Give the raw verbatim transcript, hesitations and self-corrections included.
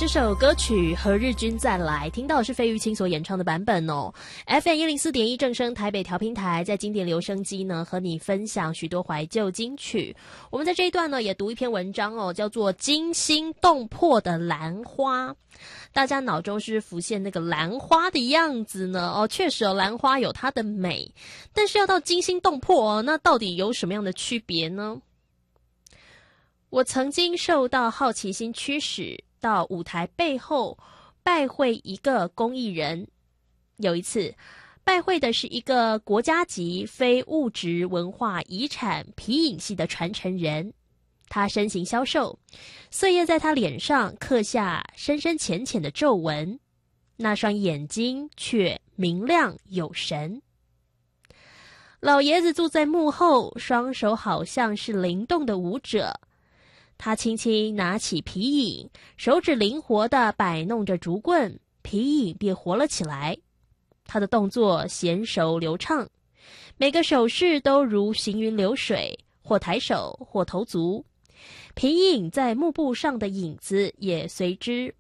这首歌曲《何日君再来》听到的是费玉清所演唱的版本哦。F M 一零四点一正声台北调频台，在经典留声机呢，和你分享许多怀旧金曲。我们在这一段呢，也读一篇文章哦，叫做《惊心动魄的兰花》。大家脑中是浮现那个兰花的样子呢？哦，确实哦，兰花有它的美，但是要到惊心动魄哦，那到底有什么样的区别呢？我曾经受到好奇心驱使，到舞台背后拜会一个公益人。有一次，拜会的是一个国家级非物质文化遗产皮影戏的传承人。他身形消瘦，岁月在他脸上刻下深深浅浅的皱纹，那双眼睛却明亮有神。老爷子坐在幕后，双手好像是灵动的舞者。他轻轻拿起皮影，手指灵活地摆弄着竹棍，皮影便活了起来。他的动作娴熟流畅，每个手势都如行云流水，或抬手，或投足。皮影在幕布上的影子也随之